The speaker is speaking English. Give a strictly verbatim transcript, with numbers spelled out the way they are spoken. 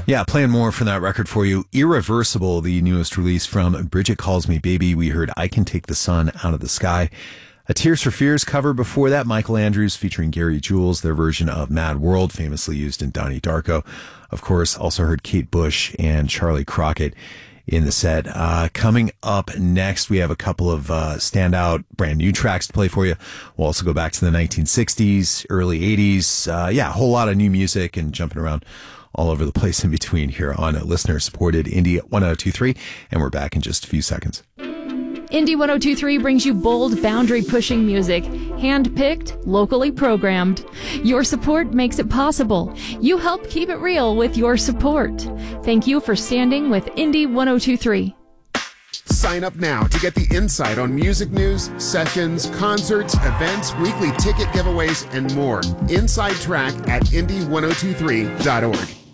Yeah, playing more from that record for you. Irreversible, the newest release from Bridget Calls Me Baby. We heard I Can Take the Sun Out of the Sky. A Tears for Fears cover before that, Michael Andrews featuring Gary Jules, their version of Mad World, famously used in Donnie Darko. Of course, also heard Kate Bush and Charlie Crockett in the set. Uh, coming up next, we have a couple of uh, standout brand new tracks to play for you. We'll also go back to the nineteen sixties, early eighties. Uh, yeah, a whole lot of new music and jumping around all over the place in between here on a listener-supported Indie one oh two three. And we're back in just a few seconds. Indie one oh two three brings you bold, boundary-pushing music, hand-picked, locally programmed. Your support makes it possible. You help keep it real with your support. Thank you for standing with Indie one oh two three. Sign up now to get the insight on music news, sessions, concerts, events, weekly ticket giveaways, and more. Inside Track at indie one oh two three dot org.